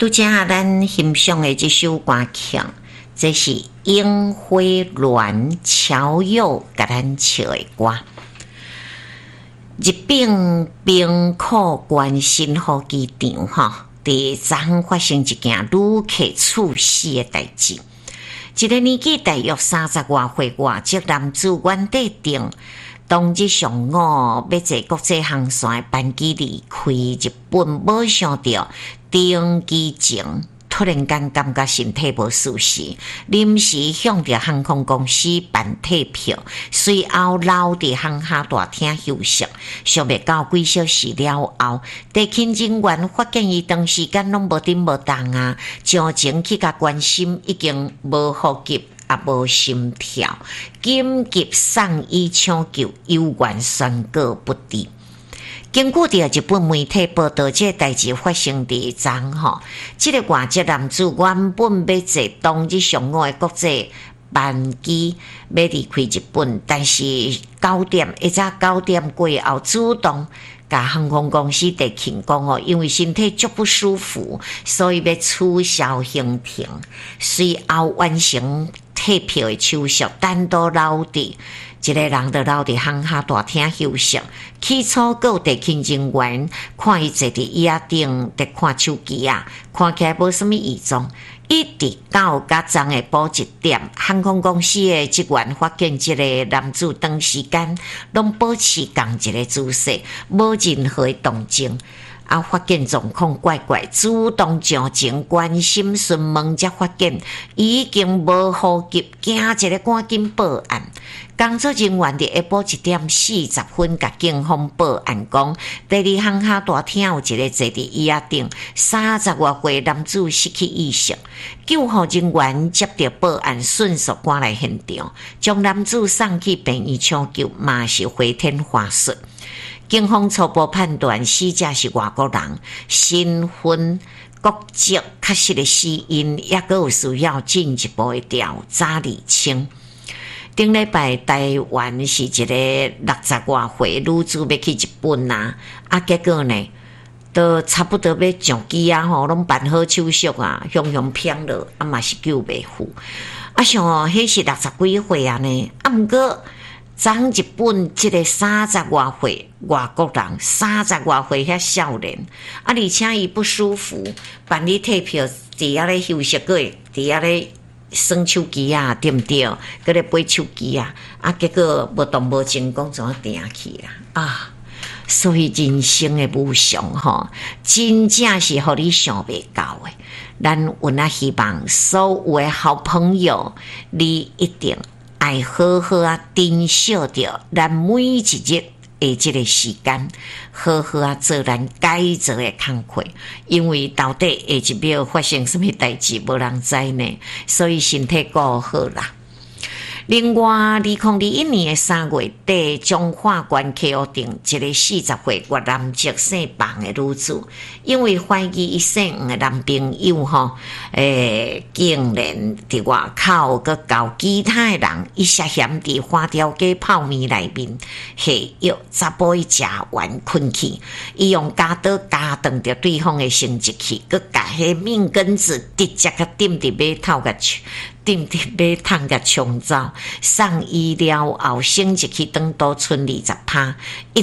拄则咱欣赏的这首歌曲，这是樱花鸾乔佑甲咱唱的歌。日本兵库关新火机场伫昨发生一件旅客猝死的代志。一个年纪大约30多岁外籍男子原地定，当日上午要坐国际航线班机离开日本，没想到登机前突然间感觉身体无舒适，临时向着航空公司办退票，随后留伫航厦大厅休息。想袂到几小时了后，地勤人员发现伊长时间拢无振无动啊，上前去甲关心，已经无呼吸也无心跳，紧急送医抢救，有缘宣告不治。根据着日本媒体报道，这个代志发生伫昨这个外籍男子原本要坐当日上午的国际班机要离开日本，但是一早9点过后，主动甲航空公司地勤讲因为身体足不舒服，所以要取消行程，随后完成退票的手续，单独留伫。一个人就留伫航厦大厅休息，起初有地勤人员看伊坐伫椅仔顶在看手机看起来无什么异状，一直到昨下晡1点，航空公司的职员发现这个男子长时间拢保持同一个姿势，无任何的动静。发现状况怪怪，主动上前关心询问，才发现已经无呼吸，惊一个赶紧报案。工作人员伫下晡1点40分，甲警方报案讲，第二航厦大厅有一个坐伫椅仔顶30多岁男子失去意识。救护人员接到报案，迅速赶来现场，将男子送去病院抢救，嘛是回天乏术。警方初步判断死者是外国人，身份、国籍确实的死因，也阁有需要进一步的调查厘清。顶礼拜台湾是一个60多岁女子要去日本结果呢，都差不多要上机拢办好手续雄偏落，嘛是救袂赴。像迄是60几岁呢，毋过。昨日本这个30多岁外国人，30多岁遐少年，而且伊不舒服，办理退票，伫遐咧休息过，伫遐咧耍手机对毋对？搁咧飞手机结果无动无静，讲怎定去所以人生的无常真正是互你想袂到的。咱有希望所有的好朋友，你一定。爱好好珍惜着咱每一日的这个时间，好好做咱该做的工课，因为到底下一秒发生什么代志，无人知呢，所以身体顾好啦。另外，2021年3月底，彰化县溪定一个40岁越南籍姓房的女子，因为怀疑伊姓的男朋友竟然伫外口佮交其他人，伊涉嫌伫花雕鸡泡面内面下药，查甫伊食完困去，伊用家刀夹断着对方的生殖器，佮甲迄命根子直接佮顶伫马头佮顶伫马桶甲冲走，送医了后，生殖器长度剩20%，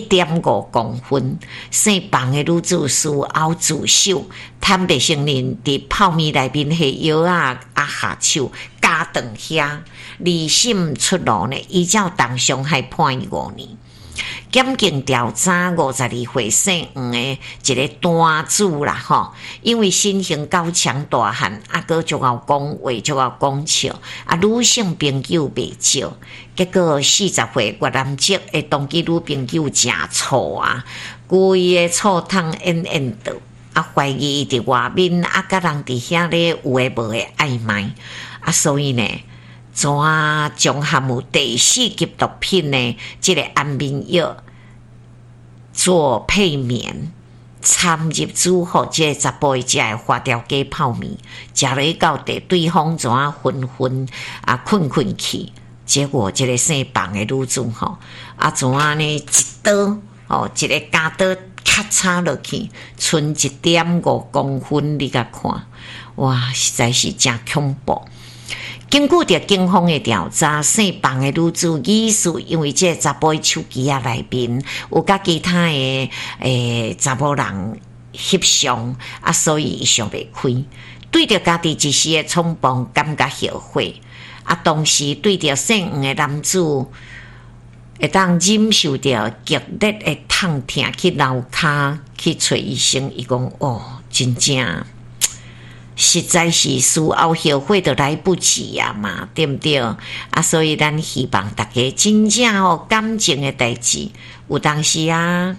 1.5公分。姓房的女子事后自首，坦白承认伫泡面内面下药下手夹断遐，二审出炉呢，依照重伤害判伊5年。检警调查52岁姓黄的一个单主因为身形高强大汉，佮足够讲话，足够讲笑，女性朋友袂少。结果40岁越南籍的当地女朋友真错规个醋汤endend怀疑伊伫外面甲人伫遐咧有诶无诶暧昧所以呢。怎将含有第4级毒品呢？这个安眠药做配眠，掺入煮好，这查甫伊食的花雕鸡泡面，食了到底对方怎昏困去？结果这个姓房的女子怎呢？一刀一个家刀咔嚓落去，剩1.5公分，你甲看，哇，实在是真恐怖。根据着警方的调查，姓房的女子疑似因为这查甫手机内面有甲其他的查某人翕相，所以伊想袂开，对着家己一时的冲动感觉后悔，当时对着姓黄的男子会当忍受着剧烈的痛痛，去楼骹去找医生，伊讲真正。实在是事后后悔就来不及呀嘛，对不对？所以咱希望大家真正感情的代志，有当时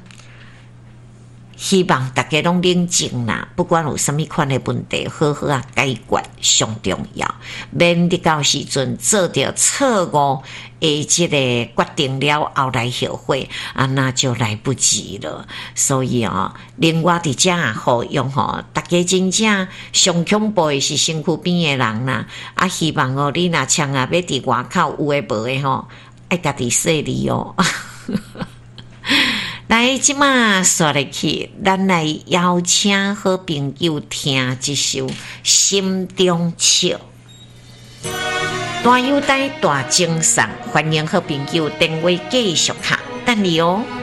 希望大家拢冷静啦，不管有什么款的问题，好好解决上重要，免得到时阵做着错误的这个决定了后来后悔，那就来不及了。所以另外伫遮呼吁大家真正上恐怖的是身躯边的人啦，希望你若枪要伫外口有诶无诶爱家己说理来，即马刷入去，咱来邀请好朋友听一首《心中笑》。大优待大精神，欢迎好朋友电话继续卡，等你哦。